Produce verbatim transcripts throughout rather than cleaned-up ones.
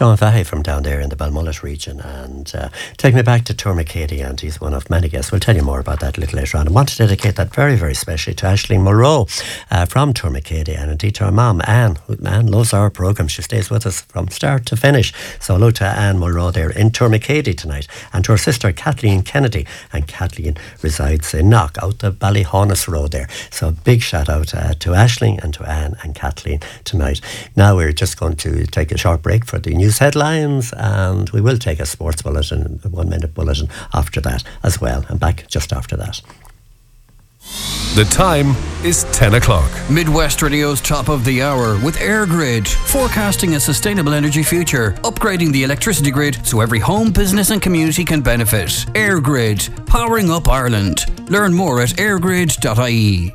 Sean Fahey from down there in the Balmullet region, and uh, take me back to Tourmakeady, and he's one of many guests. We'll tell you more about that a little later on. I want to dedicate that very, very specially to Aisling Mulroe uh, from Tourmakeady, and indeed to her mum, Anne, who Anne loves our programme. She stays with us from start to finish. So hello to Anne Mulroe there in Tourmakeady tonight, and to her sister Kathleen Kennedy, and Kathleen resides in Knock, out the Ballyhonus Road there. So a big shout out uh, to Aisling and to Anne and Kathleen tonight. Now we're just going to take a short break for the news headlines, and we will take a sports bulletin, a one minute bulletin after that as well, and back just after that. The time is ten o'clock. Midwest Radio's top of the hour with EirGrid, forecasting a sustainable energy future, upgrading the electricity grid so every home, business and community can benefit. EirGrid, powering up Ireland. Learn more at airgrid dot I E.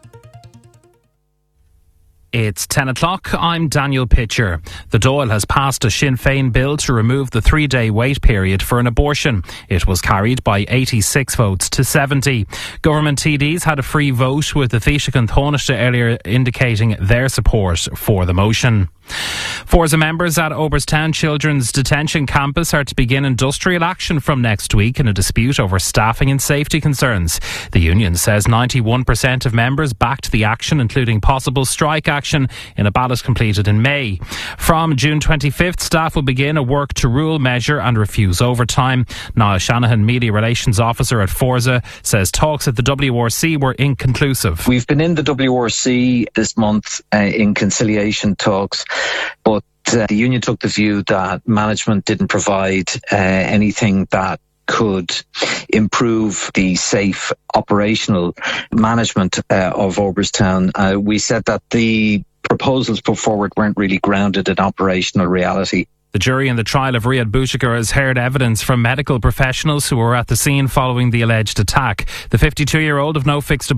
It's ten o'clock. I'm Daniel Pitcher. The Dáil has passed a Sinn Féin bill to remove the three-day wait period for an abortion. It was carried by eighty-six votes to seventy. Government T Ds had a free vote, with the Taoiseach and Taoiseach earlier indicating their support for the motion. Forza members at Oberstown Children's Detention Campus are to begin industrial action from next week in a dispute over staffing and safety concerns. The union says ninety-one percent of members backed the action, including possible strike action in a ballot completed in May. From June twenty-fifth, staff will begin a work to rule measure and refuse overtime. Niall Shanahan, Media Relations Officer at Forza, says talks at the W R C were inconclusive. We've been in the W R C this month uh, in conciliation talks, but uh, the union took the view that management didn't provide uh, anything that could improve the safe operational management uh, of Oberstown. Uh, we said that the proposals put forward weren't really grounded in operational reality. The jury in the trial of Riyad Bouchikar has heard evidence from medical professionals who were at the scene following the alleged attack. The fifty-two-year-old of no fixed